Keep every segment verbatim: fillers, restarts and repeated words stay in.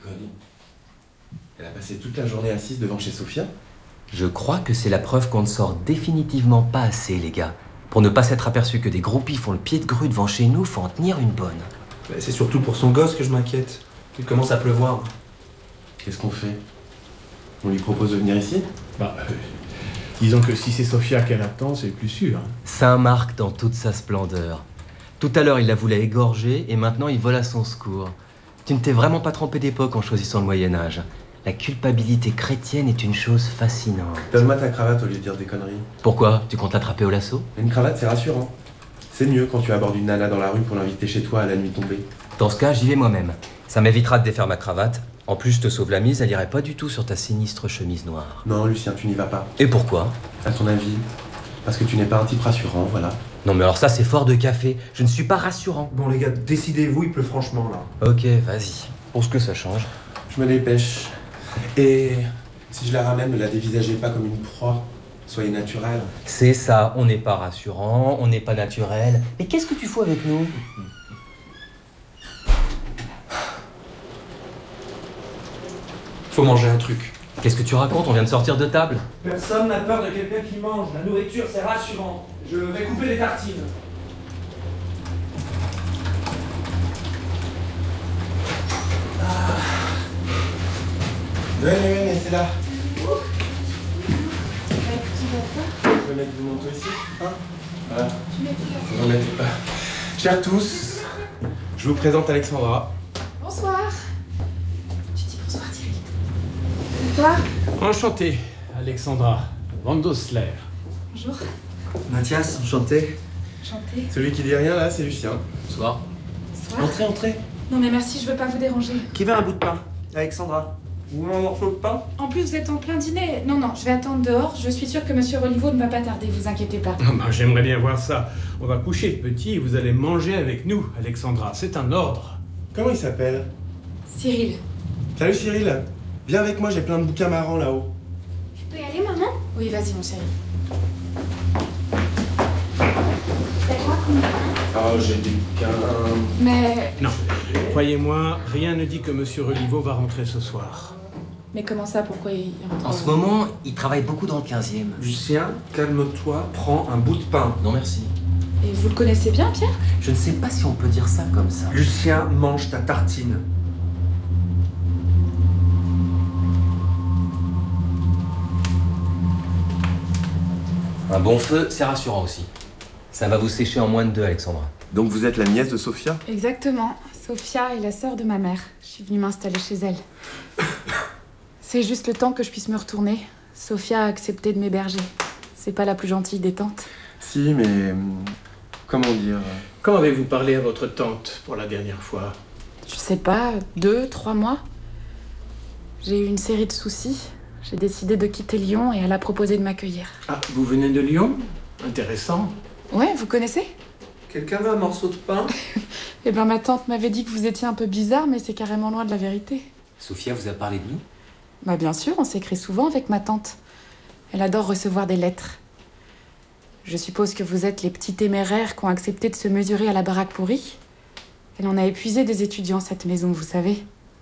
déconnes. Elle a passé toute la journée assise devant chez Sophia. Je crois que c'est la preuve qu'on ne sort définitivement pas assez, les gars. Pour ne pas s'être aperçu que des groupies font le pied de grue devant chez nous, faut en tenir une bonne. Bah, c'est surtout pour son gosse que je m'inquiète. Il commence à pleuvoir. Qu'est-ce qu'on fait? On lui propose de venir ici? Bah, euh, disons que si c'est Sophia qu'elle attend, c'est plus sûr. Hein. Saint-Marc dans toute sa splendeur. Tout à l'heure, il la voulait égorger et maintenant il vole à son secours. Tu ne t'es vraiment pas trompé d'époque en choisissant le Moyen-Âge. La culpabilité chrétienne est une chose fascinante. Donne-moi ta cravate au lieu de dire des conneries. Pourquoi? Tu comptes l'attraper au lasso? Une cravate, c'est rassurant. C'est mieux quand tu abordes une nana dans la rue pour l'inviter chez toi à la nuit tombée. Dans ce cas, j'y vais moi-même. Ça m'évitera de défaire ma cravate. En plus, je te sauve la mise, elle irait pas du tout sur ta sinistre chemise noire. Non, Lucien, tu n'y vas pas. Et pourquoi? À ton avis? Parce que tu n'es pas un type rassurant, voilà. Non mais alors ça, c'est fort de café. Je ne suis pas rassurant. Bon les gars, décidez-vous, il pleut franchement là. Ok, vas-y. Pour ce que ça change. Je me dépêche. Et si je la ramène, ne la dévisagez pas comme une proie. Soyez naturel. C'est ça, on n'est pas rassurant, on n'est pas naturel. Mais qu'est-ce que tu fous avec nous? Faut manger un truc. Qu'est-ce que tu racontes? On vient de sortir de table. Personne n'a peur de quelqu'un qui mange. La nourriture, c'est rassurant. Je vais couper les tartines. Ah. Oui, oui, oui, mais c'est là. Je vais mettre mon manteau ici. Hein? Voilà. Faut en mettre. Chers tous, je vous présente Alexandra. Bonsoir. Tu dis bonsoir, Thierry. Bonsoir. Enchanté, Alexandra. Vandosler. Bonjour. Mathias, enchanté. Enchantée. Celui qui dit rien là, c'est Lucien. Bonsoir. Bonsoir. Entrez, entrez. Non mais merci, je veux pas vous déranger. Qui veut un bout de pain? Alexandra. Vous voulez un morceau de pain? En plus, vous êtes en plein dîner. Non, non, je vais attendre dehors. Je suis sûre que Monsieur Roliveau ne va pas tarder, vous inquiétez pas. Ah bah, j'aimerais bien voir ça. On va coucher le petit et vous allez manger avec nous, Alexandra. C'est un ordre. Comment il s'appelle? Cyril. Salut Cyril. Viens avec moi, j'ai plein de bouquins marrants là-haut. Je peux y aller, maman? Oui, vas-y, mon chéri. T'as quoi comme Oh, j'ai des bouquins. Mais... Non, croyez-moi, rien ne dit que Monsieur Roliveau va rentrer ce soir. Mais comment ça, pourquoi il rentre? En ce moment, il travaille beaucoup dans le quinzième. Lucien, calme-toi, prends un bout de pain. Non merci. Et vous le connaissez bien, Pierre? Je ne sais pas si on peut dire ça comme ça. Lucien, mange ta tartine. Un bon feu, c'est rassurant aussi. Ça va vous sécher en moins de deux, Alexandra. Donc vous êtes la nièce de Sophia? Exactement. Sophia est la sœur de ma mère. Je suis venue m'installer chez elle. C'est juste le temps que je puisse me retourner. Sophia a accepté de m'héberger. C'est pas la plus gentille des tantes. Si, mais... hum, comment dire? Quand avez-vous parlé à votre tante pour la dernière fois? Je sais pas, deux, trois mois. J'ai eu une série de soucis. J'ai décidé de quitter Lyon et elle a proposé de m'accueillir. Ah, vous venez de Lyon? Intéressant. Ouais, vous connaissez? Quelqu'un veut un morceau de pain? Eh ben, ma tante m'avait dit que vous étiez un peu bizarre, mais c'est carrément loin de la vérité. Sophia vous a parlé de nous? Bah bien sûr, on s'écrit souvent avec ma tante. Elle adore recevoir des lettres. Je suppose que vous êtes les petits téméraires qui ont accepté de se mesurer à la baraque pourrie. Elle en a épuisé des étudiants, cette maison, vous savez.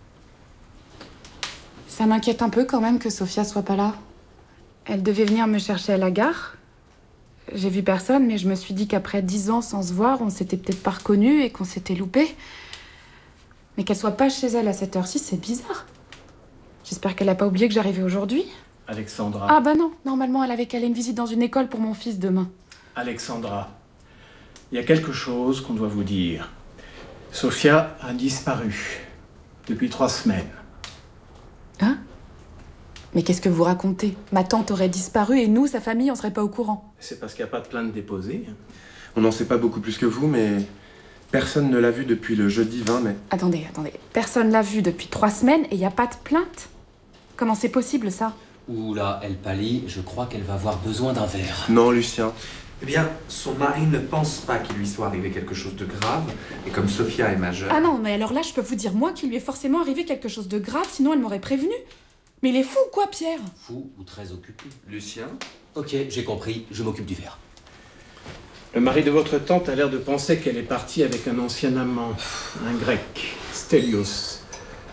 Ça m'inquiète un peu quand même que Sophia soit pas là. Elle devait venir me chercher à la gare. J'ai vu personne, mais je me suis dit qu'après dix ans sans se voir, on s'était peut-être pas reconnus et qu'on s'était loupés. Mais qu'elle soit pas chez elle à cette heure-ci, c'est bizarre. J'espère qu'elle a pas oublié que j'arrivais aujourd'hui. Alexandra. Ah bah non, normalement elle avait calé une visite dans une école pour mon fils demain. Alexandra, il y a quelque chose qu'on doit vous dire. Sophia a disparu depuis trois semaines. Hein? Mais qu'est-ce que vous racontez? Ma tante aurait disparu et nous, sa famille, on serait pas au courant. C'est parce qu'il n'y a pas de plainte déposée. On n'en sait pas beaucoup plus que vous, mais... personne ne l'a vue depuis le jeudi vingt mai. Attendez, attendez. Personne l'a vue depuis trois semaines et il n'y a pas de plainte? Comment c'est possible, ça? Ouh là, elle pâlit, je crois qu'elle va avoir besoin d'un verre. Non, Lucien. Eh bien, son mari ne pense pas qu'il lui soit arrivé quelque chose de grave. Et comme Sophia est majeure... Ah non, mais alors là, je peux vous dire, moi, qu'il lui est forcément arrivé quelque chose de grave, sinon elle m'aurait prévenu. Mais il est fou, quoi, Pierre? Fou ou très occupé? Lucien? Ok, j'ai compris, je m'occupe du verre. Le mari de votre tante a l'air de penser qu'elle est partie avec un ancien amant, un grec, Stelios.